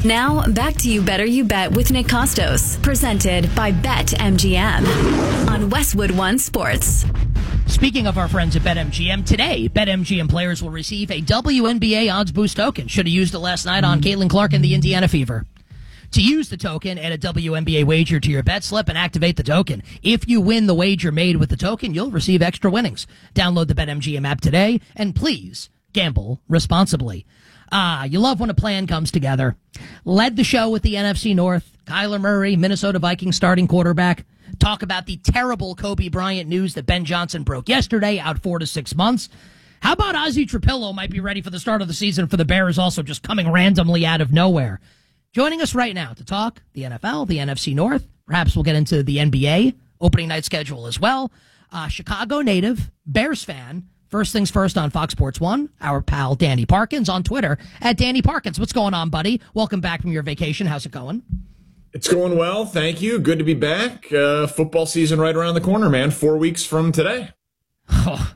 Now, back to You Better You Bet with Nick Costos, presented by BetMGM on Westwood One Sports. Speaking of our friends at BetMGM, today, BetMGM players will receive a WNBA odds boost token. Should have used it last night on Caitlin Clark and the Indiana Fever. To use the token, add a WNBA wager to your bet slip and activate the token. If you win the wager made with the token, you'll receive extra winnings. Download the BetMGM app today, and please gamble responsibly. You love when a plan comes together. Led the show with the NFC North. Kyler Murray, Minnesota Vikings starting quarterback. Talk about the terrible Kobe Bryant news that Ben Johnson broke yesterday, out 4 to 6 months. How about Ozzie Trapillo might be ready for the start of the season for the Bears, also just coming randomly out of nowhere. Joining us right now to talk the NFL, the NFC North. Perhaps we'll get into the NBA opening night schedule as well. Chicago native, Bears fan. First things first on Fox Sports 1, our pal Danny Parkins on Twitter at Danny Parkins. What's going on, buddy? Welcome back from your vacation. How's it going? It's going well, thank you. Good to be back. Football season right around the corner, man. 4 weeks from today. Oh,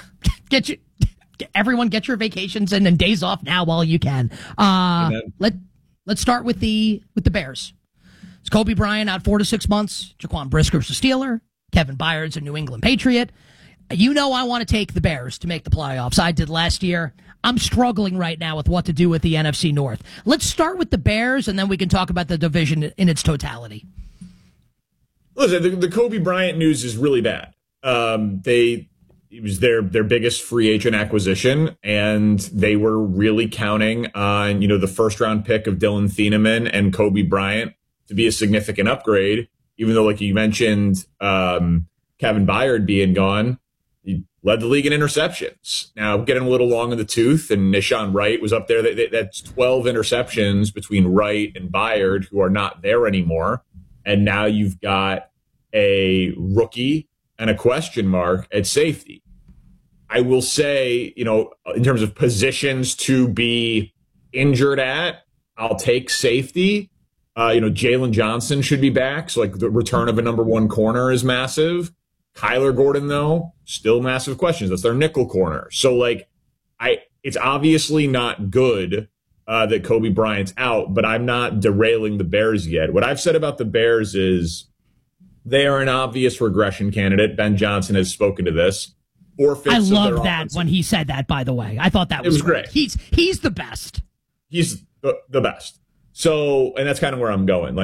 everyone get your vacations and days off now while you can. Let's start with the Bears. It's Kobe Bryant out 4 to 6 months. Jaquan Brisker's a Steeler. Kevin Byard's a New England Patriot. You know I want to take the Bears to make the playoffs. I did last year. I'm struggling right now with what to do with the NFC North. Let's start with the Bears, and then we can talk about the division in its totality. Listen, the Kobe Bryant news is really bad. It was their biggest free agent acquisition, and they were really counting on the first round pick of Dylan Thieneman and Kobe Bryant to be a significant upgrade. Even though, like you mentioned, Kevin Byard being gone. He led the league in interceptions. Now, getting a little long in the tooth, and Nishan Wright was up there. That's 12 interceptions between Wright and Byard, who are not there anymore. And now you've got a rookie and a question mark at safety. I will say, in terms of positions to be injured at, I'll take safety. Jalen Johnson should be back. So, the return of a number one corner is massive. Kyler Gordon, though, still massive questions. That's their nickel corner. So, it's obviously not good that Kobe Bryant's out, but I'm not derailing the Bears yet. What I've said about the Bears is they are an obvious regression candidate. Ben Johnson has spoken to this. 4/5 I of their love that offensive. when he said that, by the way. I thought that was great. He's the best. He's the best. So, and that's kind of where I'm going.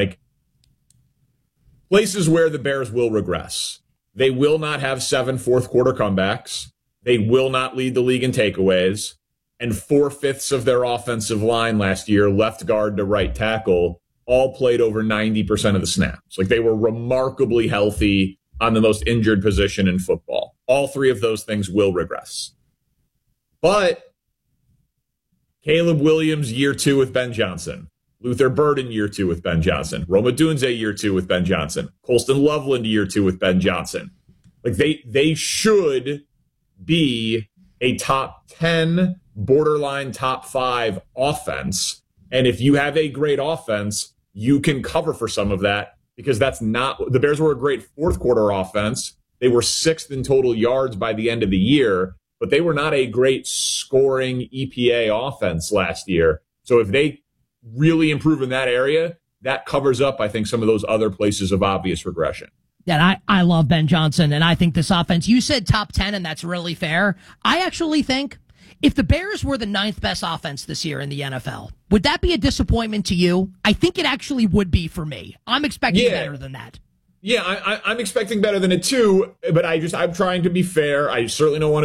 Places where the Bears will regress. They will not have 7 fourth-quarter comebacks. They will not lead the league in takeaways. And 4/5 of their offensive line last year, left guard to right tackle, all played over 90% of the snaps. They were remarkably healthy on the most injured position in football. All three of those things will regress. But Caleb Williams, year 2 with Ben Johnson. Luther Burden, year 2 with Ben Johnson. Roma Dunze, year 2 with Ben Johnson. Colston Loveland, year 2 with Ben Johnson. They should be a top 10, borderline top 5 offense. And if you have a great offense, you can cover for some of that, because that's not – the Bears were a great fourth-quarter offense. They were 6th in total yards by the end of the year, but they were not a great scoring EPA offense last year. So if they really improve in that area, that covers up, I think, some of those other places of obvious regression. Yeah, I love Ben Johnson, and I think this offense, you said top 10, and that's really fair. I actually think if the Bears were the 9th best offense this year in the NFL, would that be a disappointment to you? I think it actually would be for me. I'm expecting better than that. Yeah, I'm expecting better than it too, but I'm trying to be fair. I certainly don't want to